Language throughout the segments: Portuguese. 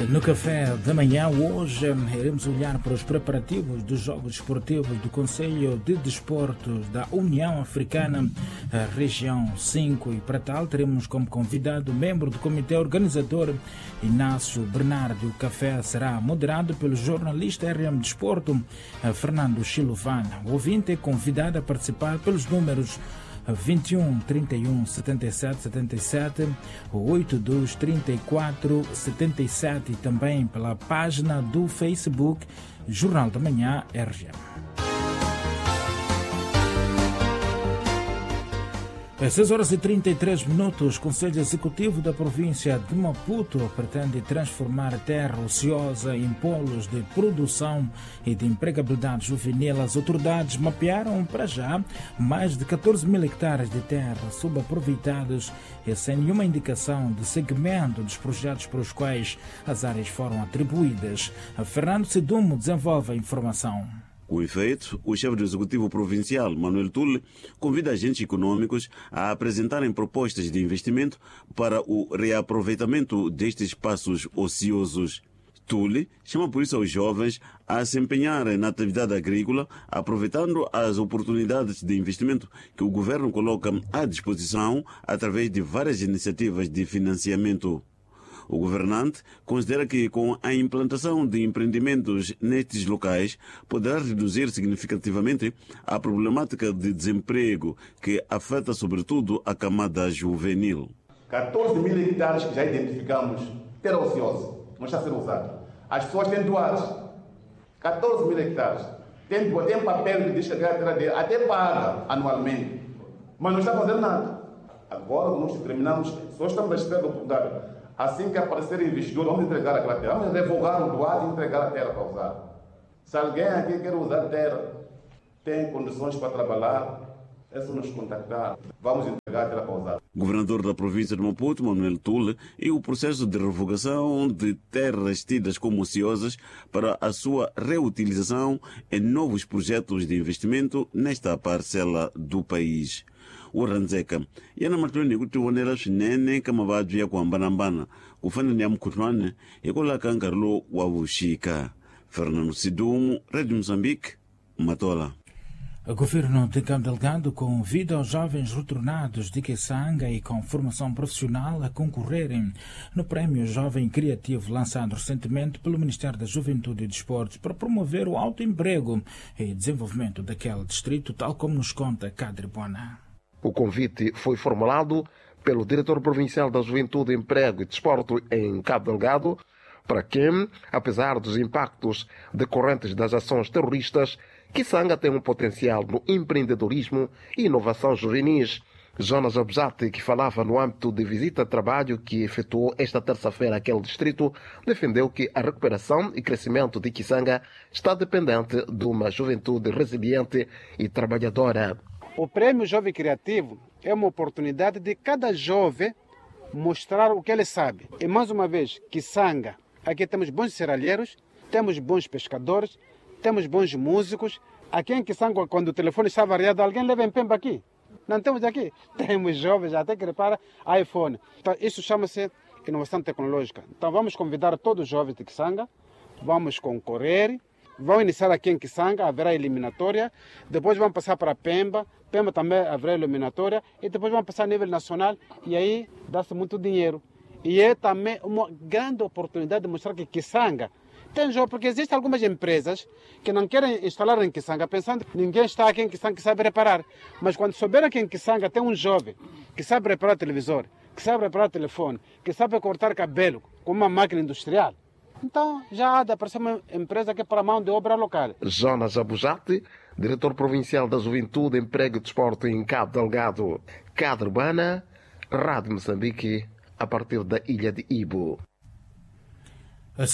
No café da manhã, hoje, iremos olhar para os preparativos dos Jogos Esportivos do Conselho de Desportos da União Africana, região 5. E para tal, teremos como convidado o membro do comitê organizador, Inácio Bernardo. O café será moderado pelo jornalista RM Desporto, Fernando Chilovana. O ouvinte é convidado a participar pelos números 21 31 77 77, 82 34 77 e também pela página do Facebook Jornal da Manhã RGM. Às 6h33, o Conselho Executivo da província de Maputo pretende transformar a terra ociosa em polos de produção e de empregabilidade juvenil. As autoridades mapearam para já mais de 14 mil hectares de terra subaproveitados e sem nenhuma indicação de segmento dos projetos para os quais as áreas foram atribuídas. Fernando Sidumo desenvolve a informação. Com efeito, o chefe do Executivo Provincial, Manuel Tulle, convida agentes econômicos a apresentarem propostas de investimento para o reaproveitamento destes espaços ociosos. Tulle chama por isso aos jovens a se empenharem na atividade agrícola, aproveitando as oportunidades de investimento que o governo coloca à disposição através de várias iniciativas de financiamento. O governante considera que, com a implantação de empreendimentos nestes locais, poderá reduzir significativamente a problemática de desemprego que afeta sobretudo a camada juvenil. 14 mil hectares que já identificamos, terra ociosa, não está a ser usado. As pessoas têm doado 14 mil hectares. Tem papel que diz que a terra dele até paga anualmente, mas não está a fazer nada. Agora, nós terminamos, só estamos à espera da oportunidade. Assim que aparecer investidor, vamos entregar aquela terra. Vamos revogar o doado e entregar a terra para usar. Se alguém aqui quer usar terra, tem condições para trabalhar, é só nos contactar. Vamos entregar a terra para usar. O governador da província de Maputo, Manuel Tulle, e o processo de revogação de terras tidas como ociosas para a sua reutilização em novos projetos de investimento nesta parcela do país. O Ranzeka yana matoni kuti wonera swinene kama vabyi ya kuhambanahambana kufana ni ya mkutwane yakolaka nkarilo wa vuxika. Fernando Sidumo, Rádio Moçambique, Matola. O governo de Cabo Delgado convida os jovens retornados de Kisanga e com formação profissional a concorrerem no Prémio Jovem Criativo lançado recentemente pelo Ministério da Juventude e Desportos para promover o autoemprego e desenvolvimento daquele distrito, tal como nos conta Cadre Buana. O convite foi formulado pelo diretor provincial da Juventude, Emprego e Desporto em Cabo Delgado, para quem, apesar dos impactos decorrentes das ações terroristas, Kisanga tem um potencial no empreendedorismo e inovação juvenis. Jonas Abjati, que falava no âmbito de visita de trabalho que efetuou esta terça-feira aquele distrito, defendeu que a recuperação e crescimento de Kisanga está dependente de uma juventude resiliente e trabalhadora. O Prêmio Jovem Criativo é uma oportunidade de cada jovem mostrar o que ele sabe. E mais uma vez, Kisanga, aqui temos bons serralheiros, temos bons pescadores, temos bons músicos. Aqui em Kisanga, quando o telefone está variado, alguém leva em Pemba aqui. Não temos aqui. Temos jovens até que reparam iPhone. Então, isso chama-se inovação tecnológica. Então vamos convidar todos os jovens de Kisanga, vamos concorrer. Vão iniciar aqui em Kisanga, haverá eliminatória, depois vão passar para Pemba, Pemba também haverá eliminatória, e depois vão passar a nível nacional, e aí dá-se muito dinheiro. E é também uma grande oportunidade de mostrar que Kisanga tem jogo, porque existem algumas empresas que não querem instalar em Kisanga, pensando que ninguém está aqui em Kisanga que sabe reparar. Mas quando souberam que em Kisanga tem um jovem que sabe reparar televisor, que sabe reparar telefone, que sabe cortar cabelo com uma máquina industrial, então já há de aparecer uma empresa que é para a mão de obra local. Jonas Abujati, diretor provincial da Juventude, Emprego e Desporto em Cabo Delgado. Cadre Urbana, Rádio Moçambique, a partir da ilha de Ibo. Às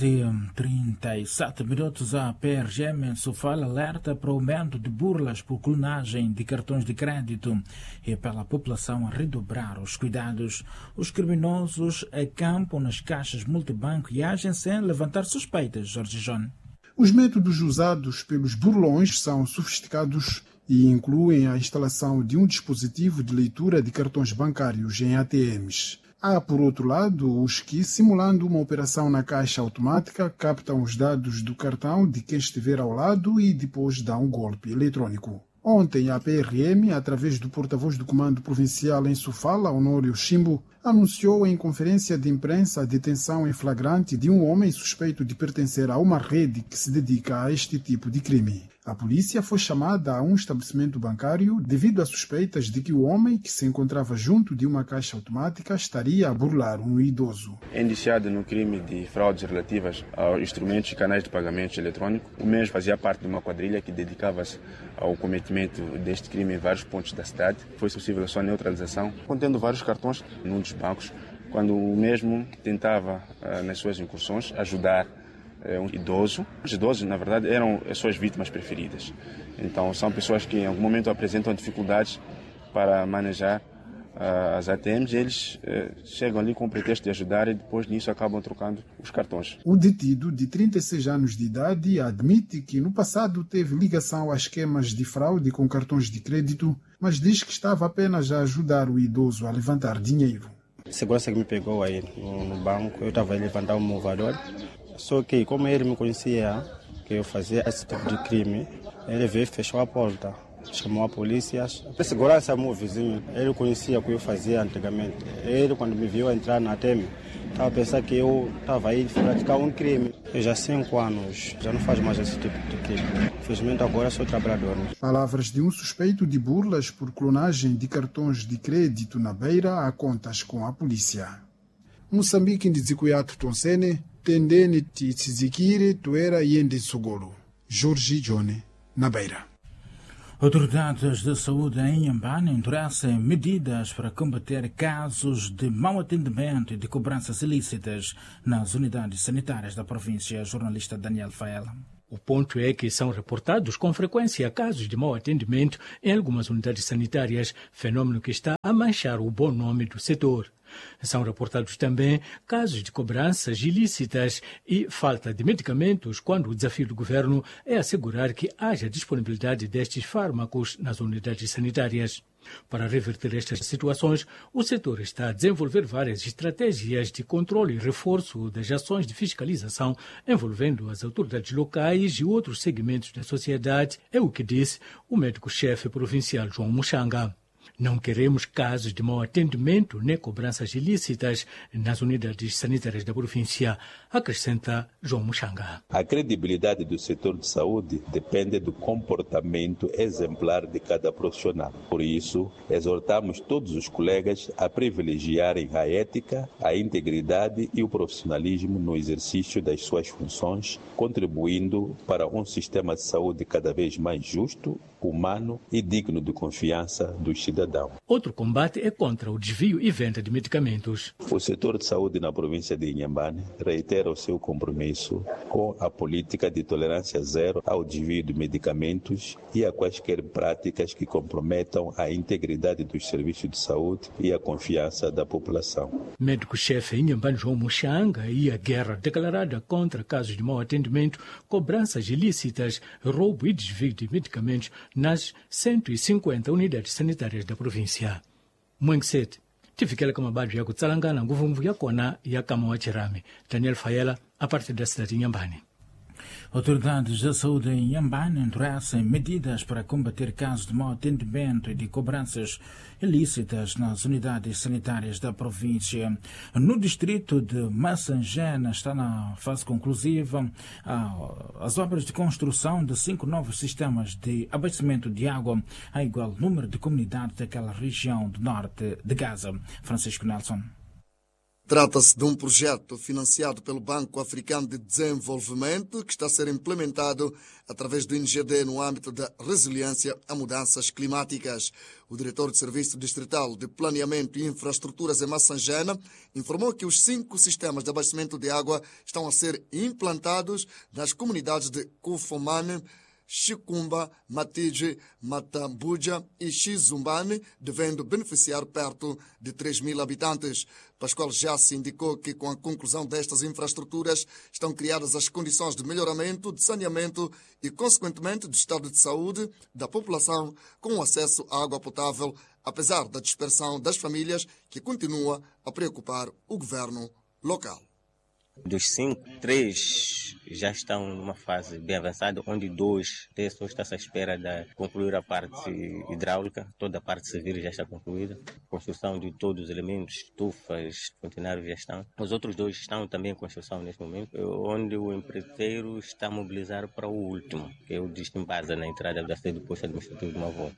6h37, a PRGM Sofala alerta para o aumento de burlas por clonagem de cartões de crédito e apela à população a redobrar os cuidados. Os criminosos acampam nas caixas multibanco e agem sem levantar suspeitas, Jorge John. Os métodos usados pelos burlões são sofisticados e incluem a instalação de um dispositivo de leitura de cartões bancários em ATMs. Há, por outro lado, os que, simulando uma operação na caixa automática, captam os dados do cartão de quem estiver ao lado e depois dão um golpe eletrônico. Ontem, a PRM, através do porta-voz do Comando Provincial em Sofala, Honório Chimbo, anunciou em conferência de imprensa a detenção em flagrante de um homem suspeito de pertencer a uma rede que se dedica a este tipo de crime. A polícia foi chamada a um estabelecimento bancário devido a suspeitas de que o homem, que se encontrava junto de uma caixa automática, estaria a burlar um idoso. Indiciado no crime de fraudes relativas aos instrumentos e canais de pagamento eletrônico, o mesmo fazia parte de uma quadrilha que dedicava-se ao cometimento deste crime em vários pontos da cidade. Foi possível a sua neutralização, contendo vários cartões num dos bancos, quando o mesmo tentava, nas suas incursões, ajudar um idoso. Os idosos, na verdade, eram as suas vítimas preferidas. Então, são pessoas que, em algum momento, apresentam dificuldades para manejar as ATMs, e eles chegam ali com o pretexto de ajudar e depois nisso acabam trocando os cartões. O detido, de 36 anos de idade, admite que no passado teve ligação a esquemas de fraude com cartões de crédito, mas diz que estava apenas a ajudar o idoso a levantar dinheiro. A segurança que me pegou aí no banco, eu estava a levantar o meu valor. Só que, como ele me conhecia que eu fazia esse tipo de crime, ele veio e fechou a porta. Chamou a polícia. A segurança é meu vizinho. Ele conhecia o que eu fazia antigamente. Ele, quando me viu entrar na ATM, estava a pensar que eu estava aí praticar um crime. Eu já há 5 anos, já não faço mais esse tipo de crime. Infelizmente agora sou trabalhador. Palavras de um suspeito de burlas por clonagem de cartões de crédito na Beira a contas com a polícia. Moçambique Ndizikuyato Tonsene, Tendene Tizikire, Tuera Yende Sogolo. Jorge Jone, na Beira. Autoridades de saúde em Inhambane endurecem medidas para combater casos de mau atendimento e de cobranças ilícitas nas unidades sanitárias da província. Jornalista Daniel Faela. O ponto é que são reportados com frequência casos de mau atendimento em algumas unidades sanitárias, fenômeno que está a manchar o bom nome do setor. São reportados também casos de cobranças ilícitas e falta de medicamentos, quando o desafio do governo é assegurar que haja disponibilidade destes fármacos nas unidades sanitárias. Para reverter estas situações, o setor está a desenvolver várias estratégias de controle e reforço das ações de fiscalização envolvendo as autoridades locais e outros segmentos da sociedade, é o que disse o médico-chefe provincial João Muxanga. Não queremos casos de mau atendimento nem cobranças ilícitas nas unidades sanitárias da província, acrescenta João Muxanga. A credibilidade do setor de saúde depende do comportamento exemplar de cada profissional. Por isso, exortamos todos os colegas a privilegiarem a ética, a integridade e o profissionalismo no exercício das suas funções, contribuindo para um sistema de saúde cada vez mais justo, humano e digno de confiança dos cidadãos. Outro combate é contra o desvio e venda de medicamentos. O setor de saúde na província de Inhambane reitera o seu compromisso com a política de tolerância zero ao desvio de medicamentos e a quaisquer práticas que comprometam a integridade dos serviços de saúde e a confiança da população. Médico-chefe em Inhambane João Muxanga e a guerra declarada contra casos de mau atendimento, cobranças ilícitas, roubo e desvio de medicamentos nas 150 unidades sanitárias da província. Mwengisete, tifikela kama bado ya kutsalangana nguvu ya kona ya kama wachirame. Daniel Faela, a partir da cidade de Inhambane. Autoridades da saúde em Inhambane endurecem medidas para combater casos de mau atendimento e de cobranças ilícitas nas unidades sanitárias da província. No distrito de Massangena está na fase conclusiva as obras de construção de 5 novos sistemas de abastecimento de água a igual número de comunidades daquela região do norte de Gaza. Francisco Nelson. Trata-se de um projeto financiado pelo Banco Africano de Desenvolvimento que está a ser implementado através do INGD no âmbito da resiliência a mudanças climáticas. O diretor de Serviço Distrital de Planeamento e Infraestruturas em Massangena informou que os 5 sistemas de abastecimento de água estão a ser implantados nas comunidades de Kufomane, Chikumba, Matije, Matambuja e Xizumbane, devendo beneficiar perto de 3.000 habitantes. Pascoal Jassi indicou que com a conclusão destas infraestruturas estão criadas as condições de melhoramento, de saneamento e, consequentemente, do estado de saúde da população com acesso à água potável apesar da dispersão das famílias que continua a preocupar o governo local. Dos 5, 3 já estão numa fase bem avançada, onde 2 só está à espera de concluir a parte hidráulica, toda a parte civil já está concluída, construção de todos os elementos, estufas, funcionários já estão. Os outros 2 estão também em construção neste momento, onde o empreiteiro está a mobilizar para o último, que é o Destimbasa, na entrada da sede do posto administrativo de Mavó.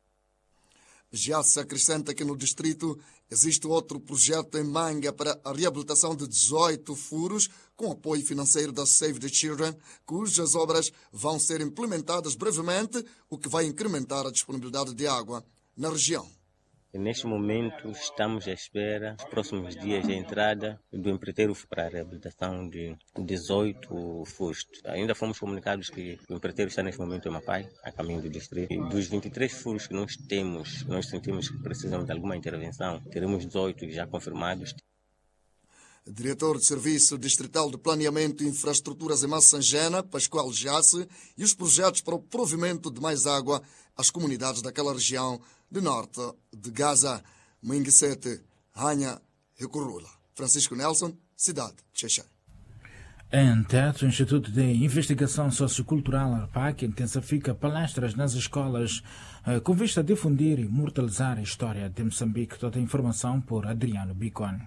Já se acrescenta que no distrito existe outro projeto em Manga para a reabilitação de 18 furos com apoio financeiro da Save the Children, cujas obras vão ser implementadas brevemente, o que vai incrementar a disponibilidade de água na região. Neste momento estamos à espera, nos próximos dias, a entrada do empreiteiro para a reabilitação de 18 furos. Ainda fomos comunicados que o empreiteiro está neste momento em Mapai, a caminho do distrito. E dos 23 furos que nós sentimos que precisam de alguma intervenção, teremos 18 já confirmados. Diretor de Serviço Distrital de Planeamento e Infraestruturas em Massangena, Pascoal Jace, e os projetos para o provimento de mais água às comunidades daquela região de norte de Gaza, Minguisete, Ranha e Currula. Francisco Nelson, Cidade de Xexé. Em Tete, o Instituto de Investigação Sociocultural ARPAC intensifica palestras nas escolas com vista a difundir e imortalizar a história de Moçambique. Toda a informação por Adriano Bicone.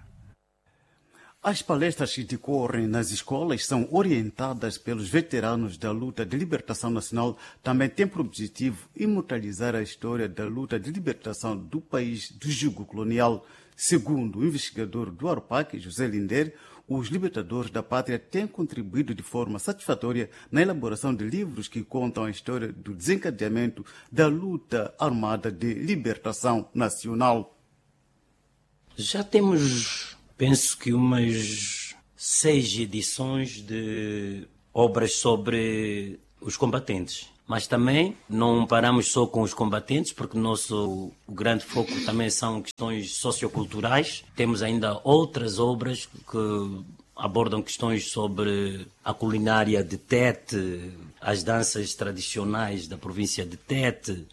As palestras que decorrem nas escolas são orientadas pelos veteranos da luta de libertação nacional. Também têm por objetivo imortalizar a história da luta de libertação do país do jugo colonial. Segundo o investigador do ARPAC, José Linder, os libertadores da pátria têm contribuído de forma satisfatória na elaboração de livros que contam a história do desencadeamento da luta armada de libertação nacional. Já temos, penso que umas 6 edições de obras sobre os combatentes. Mas também não paramos só com os combatentes, porque o grande foco também são questões socioculturais. Temos ainda outras obras que abordam questões sobre a culinária de Tete, as danças tradicionais da província de Tete.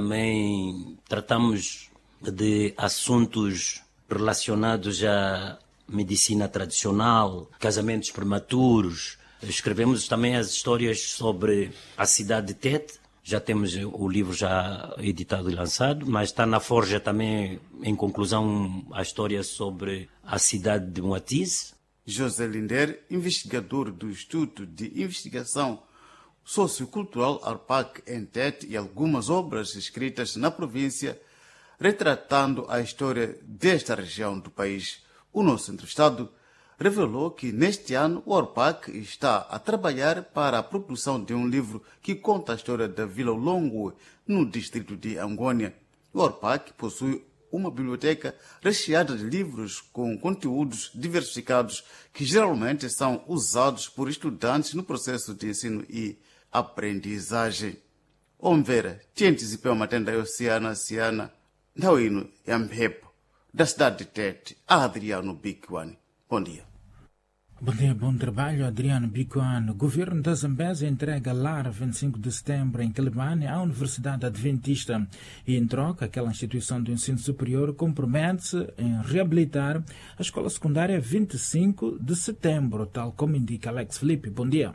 Também tratamos de assuntos relacionados à medicina tradicional, casamentos prematuros. Escrevemos também as histórias sobre a cidade de Tete. Já temos o livro já editado e lançado, mas está na forja também, em conclusão, a história sobre a cidade de Moatize. José Linder, investigador do Instituto de Investigação Sociocultural ARPAC em Tete, e algumas obras escritas na província retratando a história desta região do país. O nosso entrevistado revelou que neste ano o ARPAC está a trabalhar para a produção de um livro que conta a história da Vila Longo, no distrito de Angônia. O ARPAC possui uma biblioteca recheada de livros com conteúdos diversificados que geralmente são usados por estudantes no processo de ensino e aprendizagem. Omvera, tientes e matenda Siana, Nauino Yamhepo, da cidade de Tete, Adriano Bicwane. Bom dia. Bom dia, bom trabalho, Adriano Bicwane. O governo da Zambésia entrega Lar 25 de setembro em Quelimane à Universidade Adventista e, em troca, aquela instituição do ensino superior compromete-se em reabilitar a escola secundária 25 de setembro, tal como indica Alex Felipe. Bom dia.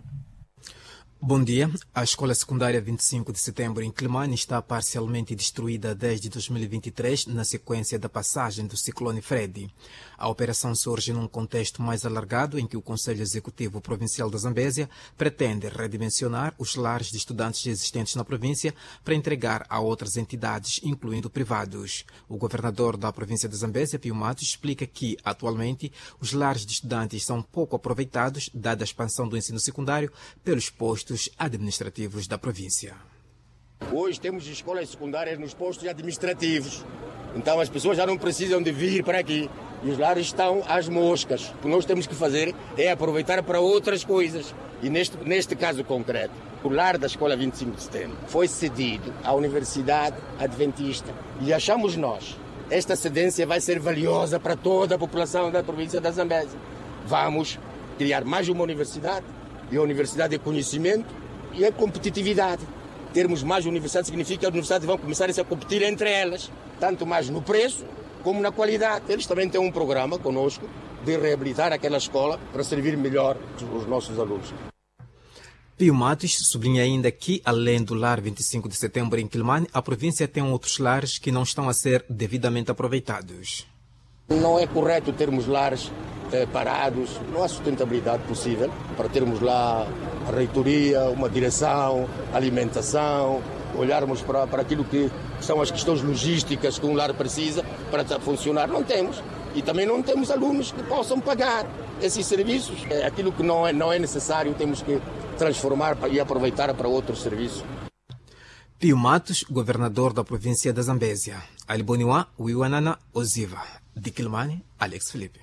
Bom dia. A escola secundária 25 de setembro em Quelimane está parcialmente destruída desde 2023, na sequência da passagem do ciclone Freddy. A operação surge num contexto mais alargado em que o Conselho Executivo Provincial da Zambésia pretende redimensionar os lares de estudantes existentes na província para entregar a outras entidades, incluindo privados. O governador da província de Zambésia, Pio Matos, explica que, atualmente, os lares de estudantes são pouco aproveitados, dada a expansão do ensino secundário pelos postos administrativos da província. Hoje temos escolas secundárias nos postos administrativos, então as pessoas já não precisam de vir para aqui e os lares estão às moscas. O que nós temos que fazer é aproveitar para outras coisas. E neste caso concreto, o lar da escola 25 de setembro foi cedido à Universidade Adventista e achamos nós, esta cedência vai ser valiosa para toda a população da província da Zambésia. Vamos criar mais uma universidade. E a universidade é conhecimento e é competitividade. Termos mais universidades significa que as universidades vão começar a competir entre elas. tanto mais no preço como na qualidade. Eles também têm um programa conosco de reabilitar aquela escola para servir melhor os nossos alunos. Pio Matos sublinha ainda que, além do lar 25 de setembro em Quelimane, a província tem outros lares que não estão a ser devidamente aproveitados. Não é correto termos lares parados, não há sustentabilidade possível para termos lá a reitoria, uma direção, alimentação, olharmos para aquilo que são as questões logísticas que um lar precisa para funcionar. Não temos. E também não temos alunos que possam pagar esses serviços. Aquilo que não é necessário temos que transformar e aproveitar para outros serviços. Pio Matos, governador da província da Zambésia. Aliboniwa, Wiwanana, Oziva. De Quelimane, Alex Felipe.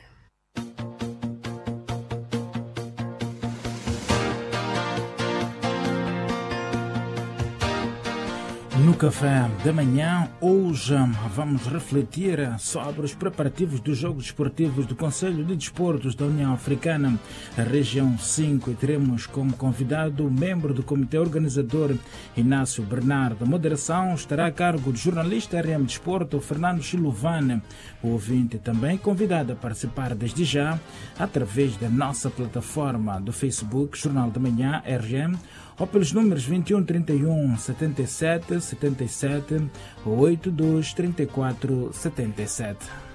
No café da manhã, hoje vamos refletir sobre os preparativos dos Jogos Esportivos do Conselho de Desportos da União Africana, região 5, e teremos como convidado o membro do comitê organizador, Inácio Bernardo. A moderação estará a cargo do jornalista RM Desporto, Fernando Chilovane. O ouvinte também convidado a participar desde já através da nossa plataforma do Facebook, Jornal da Manhã RM, ou pelos números 21 31 77 77 ou 82 34 77.